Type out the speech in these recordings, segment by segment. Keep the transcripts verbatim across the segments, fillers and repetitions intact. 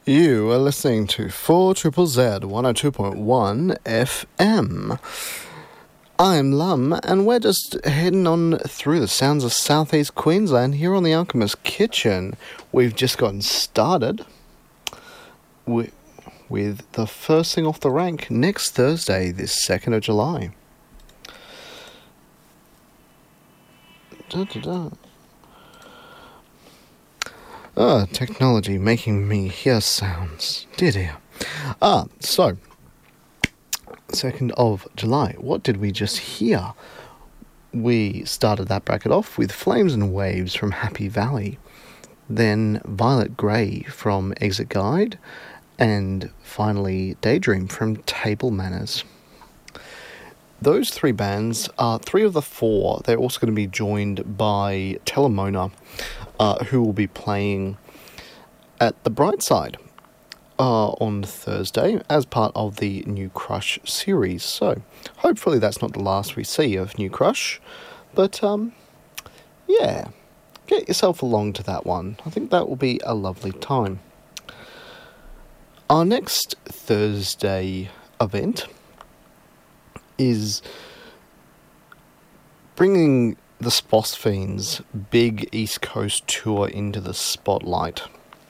You are listening to four Triple Z one oh two point one F M. I'm Lum, and we're just heading on through the sounds of southeast Queensland here on the Alchemist Kitchen. We've just gotten started with, with the first thing off the rank next Thursday, this second of July. Da, da, da. Ah, technology making me hear sounds. Dear dear. Ah, so, second of July. What did we just hear? We started that bracket off with Flames and Waves from Happy Valley. Then Violet Grey from Exit Guide. And finally Daydream from Table Manners. Those three bands are three of the four. They're also going to be joined by Telemona, uh, who will be playing at the Bright Side uh, on Thursday as part of the New Crush series. So hopefully that's not the last we see of New Crush. But um, yeah, get yourself along to that one. I think that will be a lovely time. Our next Thursday event is bringing the Phosphines' big East Coast tour into the spotlight.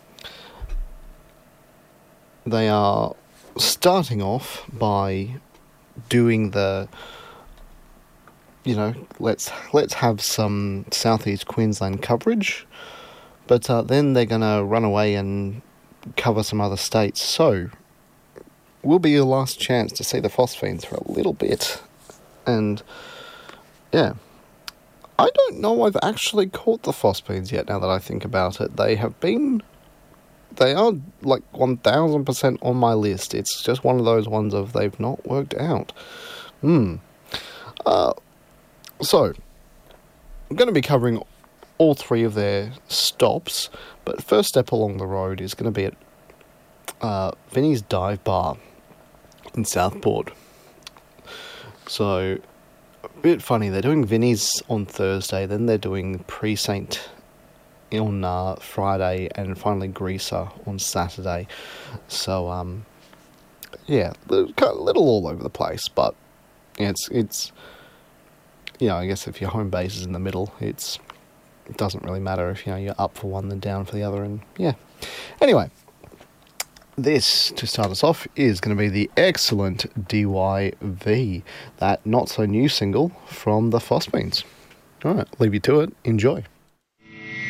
They are starting off by doing the, you know, let's let's have some southeast Queensland coverage, but uh, then they're going to run away and cover some other states. So will be your last chance to see the Phosphines for a little bit. And, yeah. I don't know I've actually caught the Phosphines yet, now that I think about it. They have been... They are, like, one thousand percent on my list. It's just one of those ones of they've not worked out. Hmm. Uh, so, I'm going to be covering all three of their stops, but first step along the road is going to be at uh, Vinnie's Dive Bar in Southport. So, a bit funny, they're doing Vinnie's on Thursday, then they're doing Precinct on uh, Friday, and finally Greaser on Saturday. So, um, yeah, a little all over the place, but yeah, it's, it's, you know, I guess if your home base is in the middle, it's, it doesn't really matter if, you know, you're up for one then down for the other, and yeah. Anyway, this, to start us off, is going to be the excellent D Y V, that not-so-new single from the Phosphines. Alright, leave you to it. Enjoy.